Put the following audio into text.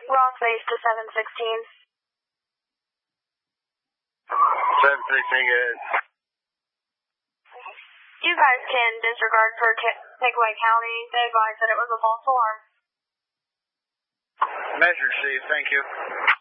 Wrong base to 716. 716, good. You guys can disregard for Takeaway County. They advised that it was a false alarm. Measure, Steve. Thank you.